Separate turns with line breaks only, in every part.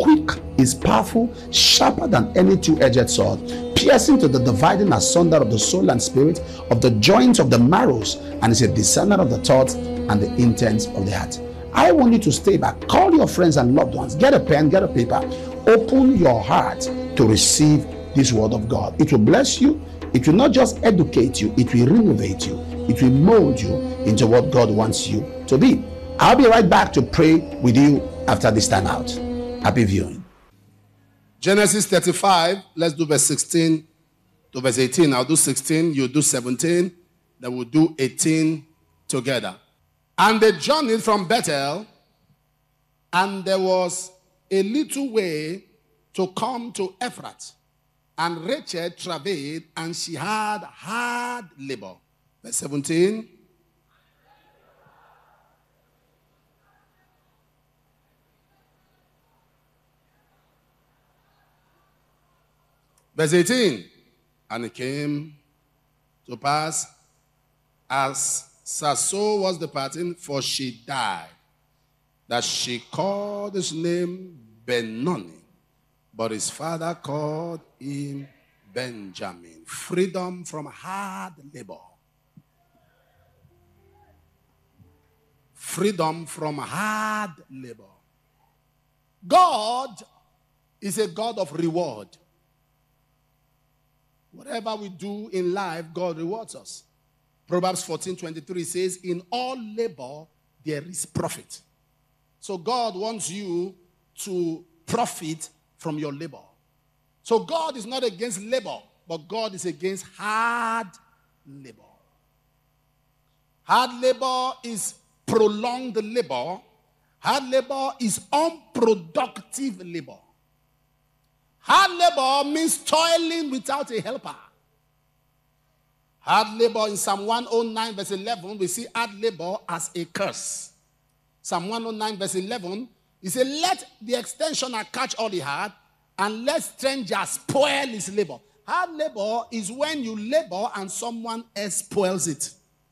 quick, is powerful, sharper than any two-edged sword, piercing to the dividing asunder of the soul and spirit, of the joints of the marrows, and is a discerner of the thoughts and the intents of the heart. I want you to stay back. Call your friends and loved ones. Get a pen, get a paper. Open your heart to receive this word of God. It will bless you. It will not just educate you, it will renovate you. It will mold you into what God wants you to be. I'll be right back to pray with you after this time out. Happy viewing.
Genesis 35, let's do verse 16 to verse 18. I'll do 16, you do 17, then we'll do 18 together. And they journeyed from Bethel, and there was a little way to come to Ephrath. And Rachel travailed, and she had hard labor. Verse 17. Verse 18. And it came to pass, as Sasso was departing, for she died, that she called his name Benoni, but his father called him Benjamin. Freedom from hard labor. Freedom from hard labor. God is a God of reward. Whatever we do in life, God rewards us. Proverbs 14:23 says, in all labor, there is profit. So God wants you to profit from your labor. So God is not against labor, but God is against hard labor. Hard labor is prolonged labor. Hard labor is unproductive labor. Hard labor means toiling without a helper. Hard labor in Psalm 109 verse 11, we see hard labor as a curse. Psalm 109 verse 11, he said, let the extensioner catch all he had, and let strangers spoil his labor. Hard labor is when you labor and someone else spoils it.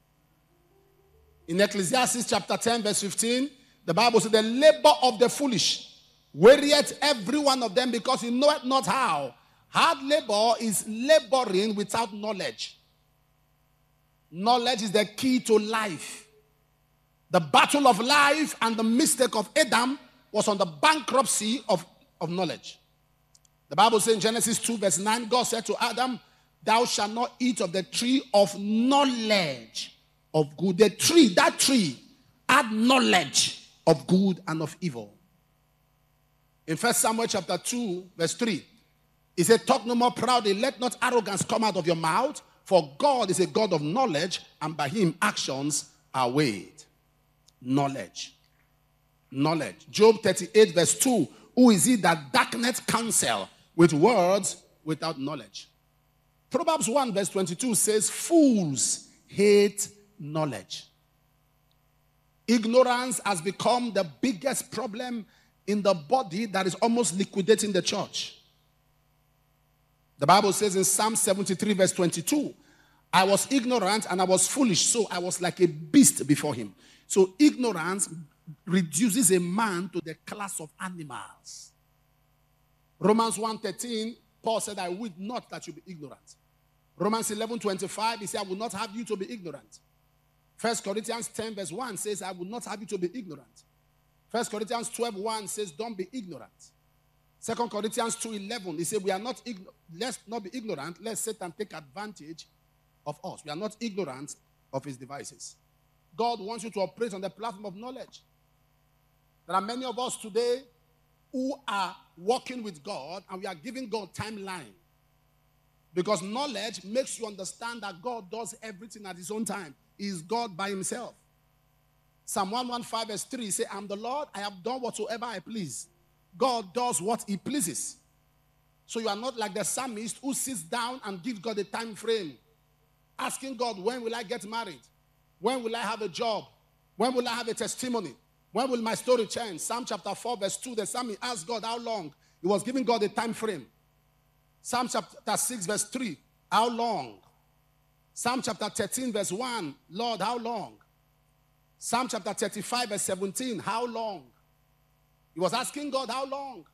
In Ecclesiastes chapter 10 verse 15, the Bible says, the labor of the foolish wearieth every one of them, because he knoweth not how. Hard labor is laboring without knowledge. Knowledge is the key to life. The battle of life and the mistake of Adam was on the bankruptcy of knowledge. The Bible says in Genesis 2 verse 9, God said to Adam, thou shalt not eat of the tree of knowledge of good. The tree, that tree, had knowledge of good and of evil. In 1 Samuel chapter 2 verse 3, he said, talk no more proudly, let not arrogance come out of your mouth, for God is a God of knowledge, and by him actions are weighed. Knowledge. Knowledge. Job 38 verse 2, who is he that darkeneth counsel with words without knowledge? Proverbs 1 verse 22 says, fools hate knowledge. Ignorance has become the biggest problem in the body that is almost liquidating the church. The Bible says in Psalm 73 verse 22, I was ignorant and I was foolish, so I was like a beast before him. So ignorance reduces a man to the class of animals. Romans 1:13, Paul said, I would not that you be ignorant. Romans 11:25, he said, I will not have you to be ignorant. 1 Corinthians 10 verse 1 says, I will not have you to be ignorant. 1 Corinthians 12:1 says, don't be ignorant. 2 Corinthians 2:11, he said, let's not be ignorant, lest Satan take advantage of us. We are not ignorant of his devices. God wants you to operate on the platform of knowledge. There are many of us today who are walking with God, and we are giving God timeline. Because knowledge makes you understand that God does everything at his own time. He is God by himself. Psalm 115 verse 3 says, I'm the Lord, I have done whatsoever I please. God does what he pleases. So you are not like the psalmist who sits down and gives God a time frame, asking God, when will I get married? When will I have a job? When will I have a testimony? When will my story change? Psalm chapter 4 verse 2, the psalmist asked God how long. He was giving God a time frame. Psalm chapter 6 verse 3, how long? Psalm chapter 13 verse 1, Lord, how long? Psalm chapter 35 verse 17, how long? He was asking God, how long?